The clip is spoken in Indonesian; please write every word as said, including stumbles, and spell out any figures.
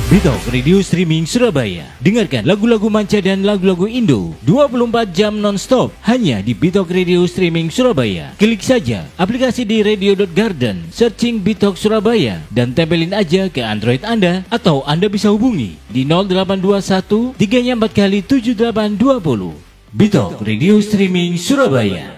Bitok Radio Streaming Surabaya. Dengarkan lagu-lagu manca dan lagu-lagu Indo dua puluh empat jam non-stop hanya di Bitok Radio Streaming Surabaya. Klik saja aplikasi di radio dot garden, searching Bitok Surabaya dan tempelin aja ke Android Anda, atau Anda bisa hubungi di nol delapan dua satu tiga empat kali tujuh delapan dua nol. Bitok Radio Streaming Surabaya.